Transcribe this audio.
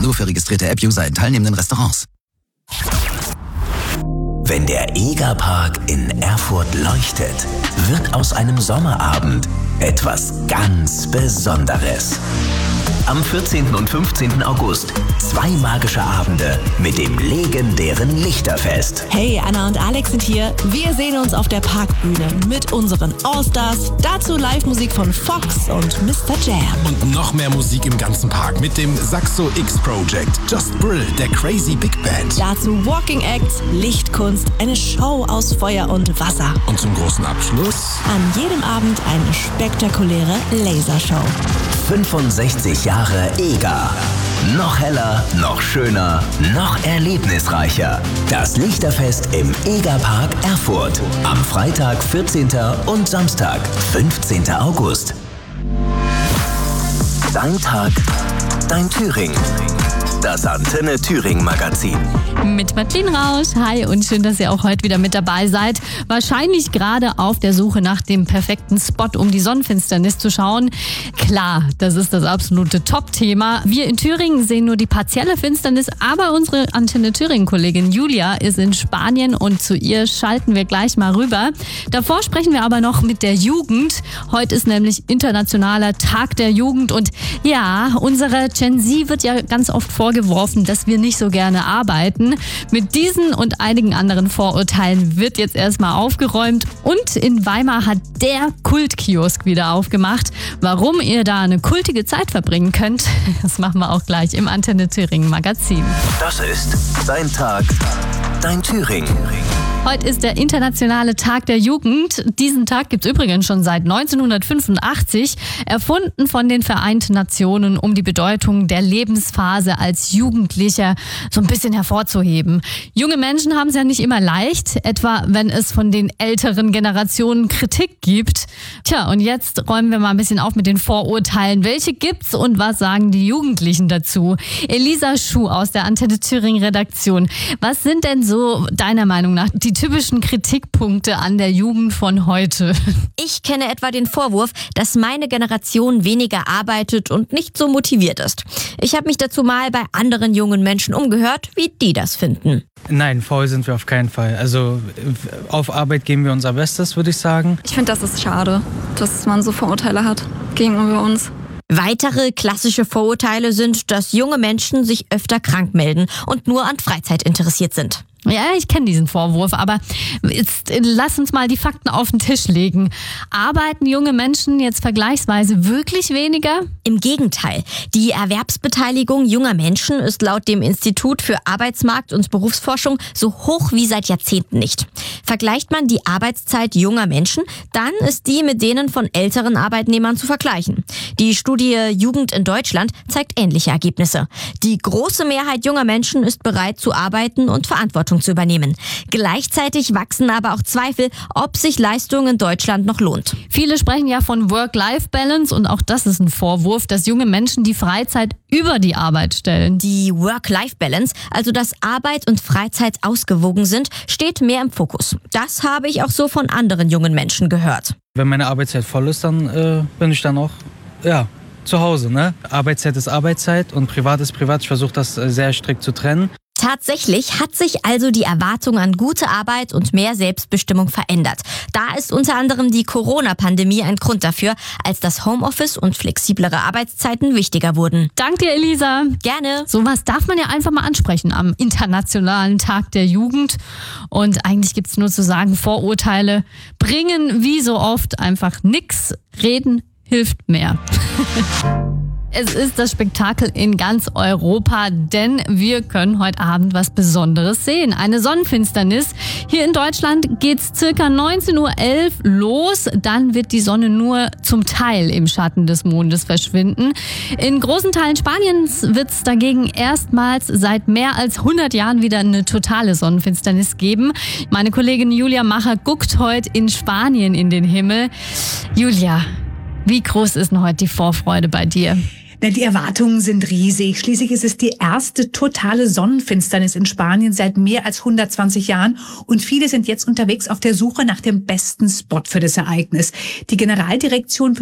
Nur für registrierte App-User in teilnehmenden Restaurants. Wenn der Egerpark in Erfurt leuchtet, wird aus einem Sommerabend etwas ganz Besonderes. Am 14. und 15. August 2 magische Abende mit dem legendären Lichterfest. Hey, Anna und Alex sind hier. Wir sehen uns auf der Parkbühne mit unseren Allstars. Dazu Live-Musik von Fox und Mr. Jam. Und noch mehr Musik im ganzen Park mit dem Saxo X Project, Just Brill, der Crazy Big Band. Dazu Walking Acts, Lichtkunst, eine Show aus Feuer und Wasser. Und zum großen Abschluss an jedem Abend eine spektakuläre Lasershow. 65 Jahre Eger. Noch heller, noch schöner, noch erlebnisreicher. Das Lichterfest im Egerpark Erfurt. Am Freitag, 14. und Samstag, 15. August. Dein Tag, dein Thüringen. Das Antenne Thüringen Magazin. Mit Madeline Rausch. Hi und schön, dass ihr auch heute wieder mit dabei seid. Wahrscheinlich gerade auf der Suche nach dem perfekten Spot, um die Sonnenfinsternis zu schauen. Klar, das ist das absolute Top-Thema. Wir in Thüringen sehen nur die partielle Finsternis, aber unsere Antenne Thüringen-Kollegin Julia ist in Spanien und zu ihr schalten wir gleich mal rüber. Davor sprechen wir aber noch mit der Jugend. Heute ist nämlich Internationaler Tag der Jugend und ja, unserer Gen Z wird ja ganz oft vorgeworfen, dass wir nicht so gerne arbeiten. Mit diesen und einigen anderen Vorurteilen wird jetzt erstmal aufgeräumt und in Weimar hat der Kultkiosk wieder aufgemacht. Warum ihr da eine kultige Zeit verbringen könnt, das machen wir auch gleich im Antenne Thüringen Magazin. Das ist dein Tag, dein Thüringen. Heute ist der Internationale Tag der Jugend. Diesen Tag gibt es übrigens schon seit 1985, erfunden von den Vereinten Nationen, um die Bedeutung der Lebensphase als Jugendlicher so ein bisschen hervorzuheben. Junge Menschen haben es ja nicht immer leicht, etwa wenn es von den älteren Generationen Kritik gibt. Tja, und jetzt räumen wir mal ein bisschen auf mit den Vorurteilen. Welche gibt's und was sagen die Jugendlichen dazu? Elisa Schuh aus der Antenne Thüringen Redaktion. Was sind denn so deiner Meinung nach die typischen Kritikpunkte an der Jugend von heute? Ich kenne etwa den Vorwurf, dass meine Generation weniger arbeitet und nicht so motiviert ist. Ich habe mich dazu mal bei anderen jungen Menschen umgehört, wie die das finden. Nein, faul sind wir auf keinen Fall. Also auf Arbeit geben wir unser Bestes, würde ich sagen. Ich finde, das ist schade, dass man so Vorurteile hat gegenüber uns. Weitere klassische Vorurteile sind, dass junge Menschen sich öfter krank melden und nur an Freizeit interessiert sind. Ja, ich kenne diesen Vorwurf, aber jetzt lass uns mal die Fakten auf den Tisch legen. Arbeiten junge Menschen jetzt vergleichsweise wirklich weniger? Im Gegenteil. Die Erwerbsbeteiligung junger Menschen ist laut dem Institut für Arbeitsmarkt- und Berufsforschung so hoch wie seit Jahrzehnten nicht. Vergleicht man die Arbeitszeit junger Menschen, dann ist die mit denen von älteren Arbeitnehmern zu vergleichen. Die Studie Jugend in Deutschland zeigt ähnliche Ergebnisse. Die große Mehrheit junger Menschen ist bereit zu arbeiten und Verantwortung zu übernehmen. Gleichzeitig wachsen aber auch Zweifel, ob sich Leistung in Deutschland noch lohnt. Viele sprechen ja von Work-Life-Balance und auch das ist ein Vorwurf, dass junge Menschen die Freizeit über die Arbeit stellen. Die Work-Life-Balance, also dass Arbeit und Freizeit ausgewogen sind, steht mehr im Fokus. Das habe ich auch so von anderen jungen Menschen gehört. Wenn meine Arbeitszeit voll ist, dann bin ich dann auch zu Hause. Ne? Arbeitszeit ist Arbeitszeit und Privat ist Privat. Ich versuche das sehr strikt zu trennen. Tatsächlich hat sich also die Erwartung an gute Arbeit und mehr Selbstbestimmung verändert. Da ist unter anderem die Corona-Pandemie ein Grund dafür, als das Homeoffice und flexiblere Arbeitszeiten wichtiger wurden. Danke dir, Elisa. Gerne. Sowas darf man ja einfach mal ansprechen am Internationalen Tag der Jugend. Und eigentlich gibt's nur zu sagen, Vorurteile bringen wie so oft einfach nix. Reden hilft mehr. Es ist das Spektakel in ganz Europa, denn wir können heute Abend was Besonderes sehen. Eine Sonnenfinsternis. Hier in Deutschland geht's circa 19:11 Uhr los. Dann wird die Sonne nur zum Teil im Schatten des Mondes verschwinden. In großen Teilen Spaniens wird's dagegen erstmals seit mehr als 100 Jahren wieder eine totale Sonnenfinsternis geben. Meine Kollegin Julia Macher guckt heute in Spanien in den Himmel. Julia, wie groß ist denn heute die Vorfreude bei dir? Die Erwartungen sind riesig. Schließlich ist es die erste totale Sonnenfinsternis in Spanien seit mehr als 120 Jahren. Und viele sind jetzt unterwegs auf der Suche nach dem besten Spot für das Ereignis. Die Generaldirektion